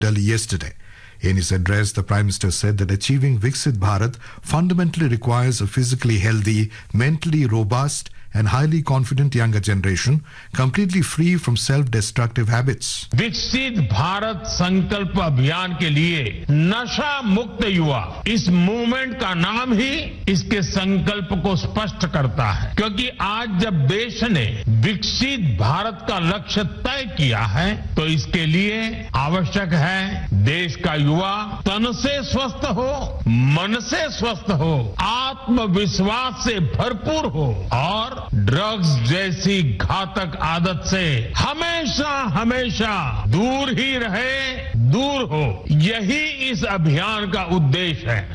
Delhi yesterday. In his address, the Prime Minister said that achieving Viksit Bharat fundamentally requires a physically healthy, mentally robust and highly confident younger generation, completely free from self-destructive habits. विकसित भारत संकल्प अभियान के लिए नशा मुक्त युवा, इस movement का नाम ही इसके संकल्प को स्पष्ट करता है, क्योंकि आज जब देश ने विकसित भारत का लक्ष्य तय किया है तो इसके लिए आवश्यक है देश का युवा तन से स्वस्थ हो, मन से स्वस्थ हो, आत्मविश्वास से भरपूर हो और ड्रग्स जैसी घातक आदत से हमेशा हमेशा दूर ही रहे, दूर हो, यही इस अभियान का उद्देश्य है.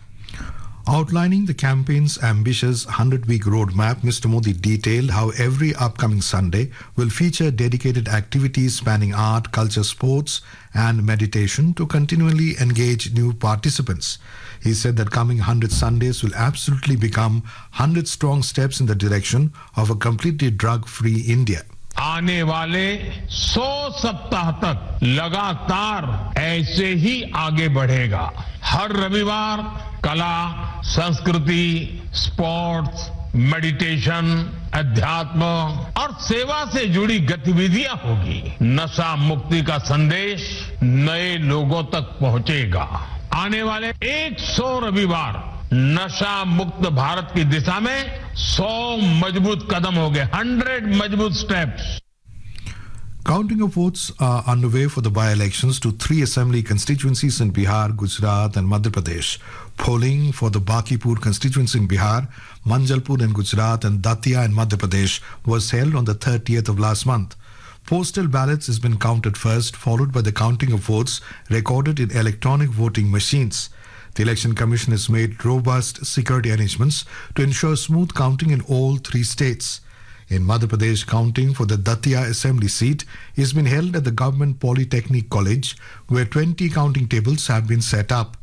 Outlining the campaign's ambitious 100-week roadmap, Mr. Modi detailed how every upcoming Sunday will feature dedicated activities spanning art, culture, sports and meditation to continually engage new participants. He said that coming 100 Sundays will absolutely become 100 strong steps in the direction of a completely drug-free India. आने वाले 100 सप्ताह तक लगातार ऐसे ही आगे बढ़ेगा. हर रविवार कला, संस्कृति, स्पोर्ट्स, मेडिटेशन, अध्यात्म और सेवा से जुड़ी गतिविधियां होगी. नशा मुक्ति का संदेश नए लोगों तक पहुंचेगा. आने वाले 100 रविवार नशा मुक्त भारत की दिशा में 100 मजबूत कदम हो गए. 100 मजबूत steps. Counting of votes are underway for the by-elections to 3 assembly constituencies in Bihar, Gujarat and Madhya Pradesh. Polling for the Bakipur constituency in Bihar, Manjalpur in Gujarat and Datia in Madhya Pradesh was held on the 30th of last month. Postal ballots has been counted first, followed by the counting of votes recorded in electronic voting machines. The Election Commission has made robust security arrangements to ensure smooth counting in all 3 states. In Madhya Pradesh, counting for the Datia assembly seat is being held at the Government Polytechnic College, where 20 counting tables have been set up.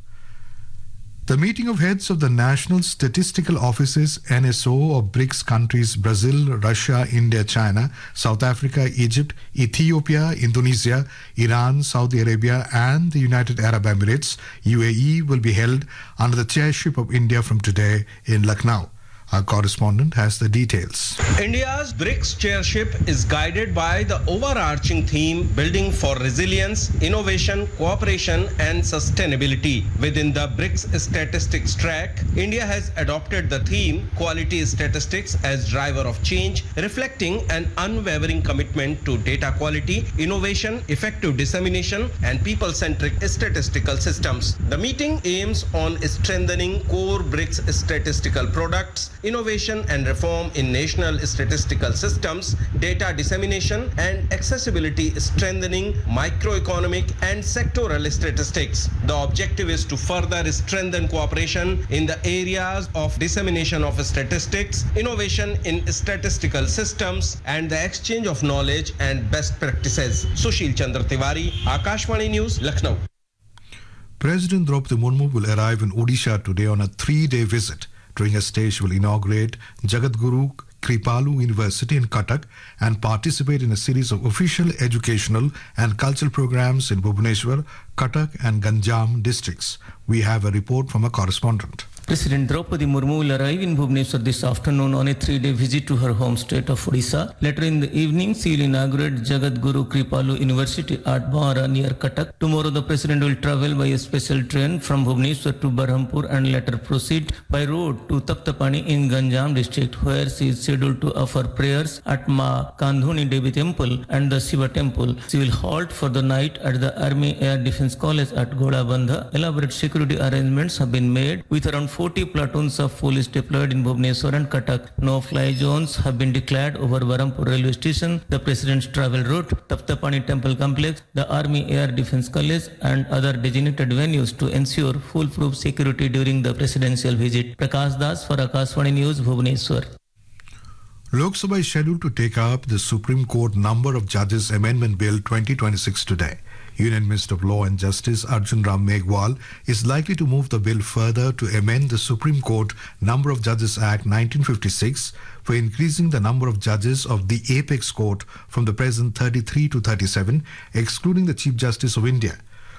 The meeting of heads of the National Statistical Office's NSO of BRICS countries Brazil, Russia, India, China, South Africa, Egypt, Ethiopia, Indonesia, Iran, Saudi Arabia and the United Arab Emirates, UAE, will be held under the chairship of India from today in Lucknow. Our correspondent has the details. India's BRICS chairship is guided by the overarching theme Building for Resilience, Innovation, Cooperation and Sustainability. Within the BRICS statistics track, India has adopted the theme Quality Statistics as driver of change, reflecting an unwavering commitment to data quality, innovation, effective dissemination and people-centric statistical systems. The meeting aims on strengthening core BRICS statistical products, innovation and reform in national statistical systems, data dissemination and accessibility, strengthening microeconomic and sectoral statistics. The objective is to further strengthen cooperation in the areas of dissemination of statistics, innovation in statistical systems and the exchange of knowledge and best practices. Sushil Chandra Tiwari, Akashvani News, Lucknow. President Draupadi Murmu will arrive in Odisha today on a 3-day visit. During a stay, she will inaugurate Jagadguru Kripalu University in Cuttack and participate in a series of official educational and cultural programs in Bhubaneswar, Cuttack and Ganjam districts. We have a report from a correspondent. President Draupadi Murmu will arrive in Bhubaneswar this afternoon on a 3-day visit to her home state of Odisha. Later in the evening, she will inaugurate Jagadguru Kripalu University at Bhara near Cuttack. Tomorrow, the President will travel by a special train from Bhubaneswar to Berhampur and later proceed by road to Taptapani in Ganjam district, where she is scheduled to offer prayers at Ma Kandhuni Devi Temple and the Shiva Temple. She will halt for the night at the Army Air Defence College at Godabandha. Elaborate security arrangements have been made with around 40 platoons of police deployed in Bhubaneswar and Cuttack. No-fly zones have been declared over Berhampur railway station, the President's travel route, Taptapani Temple Complex, the Army Air Defence College and other designated venues to ensure foolproof security during the presidential visit. Prakash Das for Akashvani News, Bhubaneswar. Lok Sabha is scheduled to take up the Supreme Court Number of Judges Amendment Bill 2026 today. Union Minister of Law and Justice Arjun Ram Meghwal is likely to move the bill further to amend the Supreme Court Number of Judges Act 1956 for increasing the number of judges of the Apex Court from the present 33 to 37, excluding the Chief Justice of India.